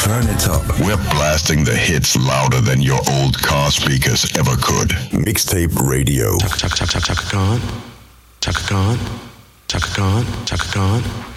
Turn it up. We're blasting the hits louder than your old car speakers ever could. Mixtape Radio. Chaka Khan. Chaka Khan. Chaka Khan. Chaka Khan.